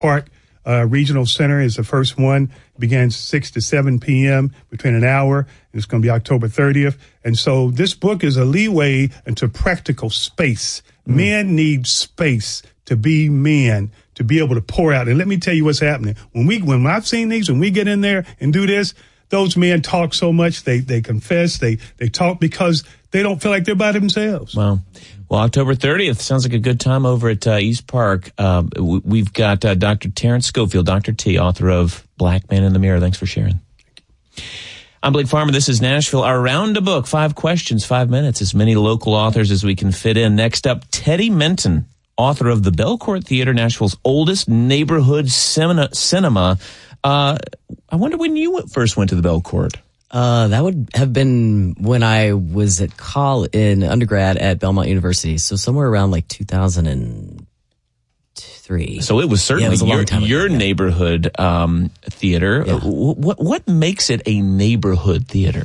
Park Regional Center is the first one. It begins 6 to 7 p.m. between an hour. It's going to be October 30th. And so this book is a leeway into practical space. Men need space to be men, to be able to pour out. And let me tell you what's happening. When I've seen these, when we get in there and do this, those men talk so much. They confess. They talk because they don't feel like they're by themselves. Wow. Well, October 30th sounds like a good time over at East Park. We've got Dr. Terrence Schofield, Dr. T, author of Black Man in the Mirror. Thanks for sharing. I'm Blake Farmer. This is Nashville. Our round a book, 5 questions, 5 minutes, as many local authors as we can fit in. Next up, Teddy Minton, author of the Belcourt Theater, Nashville's oldest neighborhood cinema. I wonder when you first went to the Belcourt. That would have been when I was at in undergrad at Belmont University. So somewhere around like 2003. So it was certainly your neighborhood theater. Yeah. What makes it a neighborhood theater?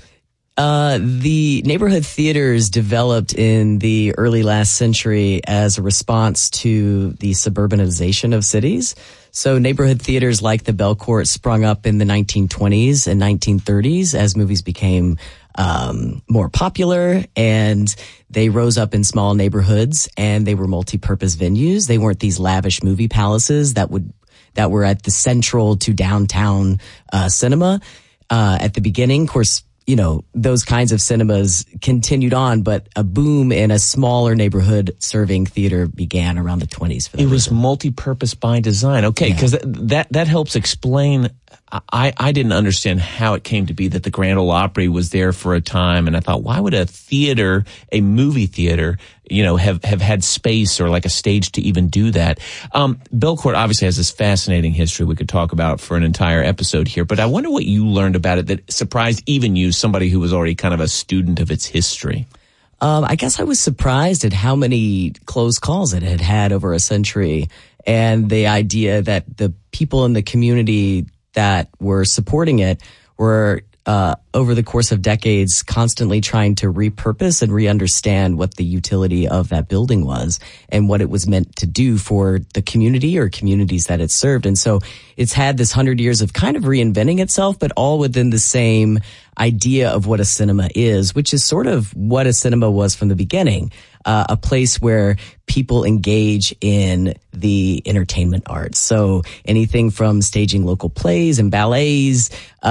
The neighborhood theaters developed in the early last century as a response to the suburbanization of cities. So neighborhood theaters like the Belcourt sprung up in the 1920s and 1930s as movies became more popular, and they rose up in small neighborhoods, and they were multi-purpose venues. They weren't these lavish movie palaces that were at the central to downtown cinema at the beginning. Of course, you know, those kinds of cinemas continued on, but a boom in a smaller neighborhood serving theater began around the 20s. It was multi-purpose by design. Okay, because that helps explain. I didn't understand how it came to be that the Grand Ole Opry was there for a time, and I thought, why would a theater, a movie theater, you know, have had space or like a stage to even do that? Belcourt obviously has this fascinating history we could talk about for an entire episode here, but I wonder what you learned about it that surprised even you, somebody who was already kind of a student of its history. I guess I was surprised at how many close calls it had had over a century, and the idea that the people in the community that were supporting it were over the course of decades constantly trying to repurpose and re-understand what the utility of that building was and what it was meant to do for the community or communities that it served. And so it's had this 100 years of kind of reinventing itself, but all within the same idea of what a cinema is, which is sort of what a cinema was from the beginning. A place where people engage in the entertainment arts. So anything from staging local plays and ballets,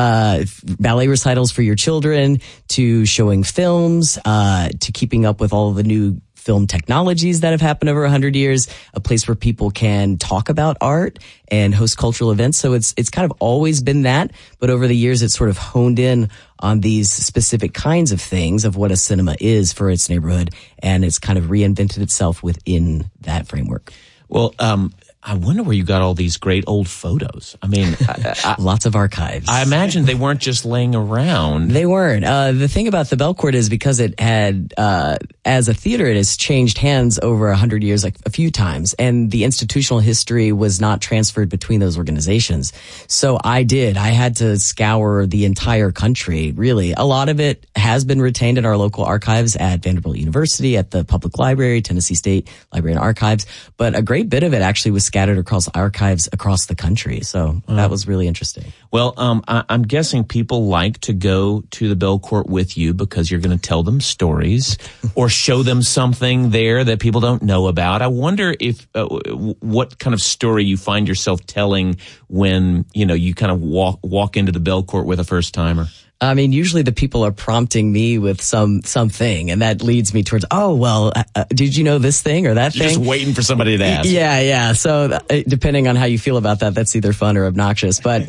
ballet recitals for your children, to showing films, to keeping up with all of the new film technologies that have happened over 100 years, a place where people can talk about art and host cultural events. So it's kind of always been that, but over the years it's sort of honed in on these specific kinds of things of what a cinema is for its neighborhood, and it's kind of reinvented itself within that framework. Well, I wonder where you got all these great old photos. I mean, lots of archives. I imagine they weren't just laying around. They weren't. The thing about the Belcourt is because it had, as a theater, it has changed hands over 100 years, like a few times, and the institutional history was not transferred between those organizations. So I had to scour the entire country, really. A lot of it has been retained in our local archives at Vanderbilt University, at the Public Library, Tennessee State Library and Archives, but a great bit of it actually was scattered across archives across the country. So that was really interesting. Well, I'm guessing people like to go to the Belcourt with you because you're going to tell them stories or show them something there that people don't know about. I wonder if what kind of story you find yourself telling when, you know, you kind of walk into the Belcourt with a first timer. I mean, usually the people are prompting me with something, and that leads me towards, did you know this thing or that thing? You're just waiting for somebody to ask. Yeah. So depending on how you feel about that, that's either fun or obnoxious. But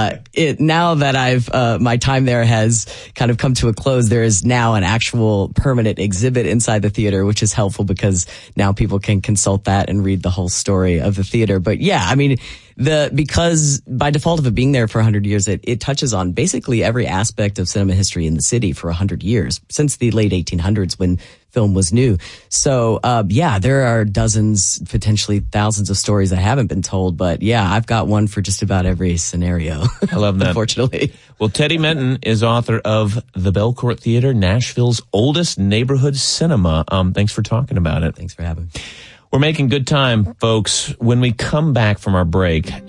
now that my time there has kind of come to a close, there is now an actual permanent exhibit inside the theater, which is helpful because now people can consult that and read the whole story of the theater. But yeah, I mean, because by default of it being there for 100 years, it touches on basically every aspect of cinema history in the city for 100 years, since the late 1800s when film was new. So, there are dozens, potentially thousands of stories that haven't been told, but yeah, I've got one for just about every scenario. I love that. Unfortunately. Well, Teddy Minton is author of The Belcourt Theater, Nashville's oldest neighborhood cinema. Thanks for talking about it. Thanks for having me. We're making good time, folks. When we come back from our break,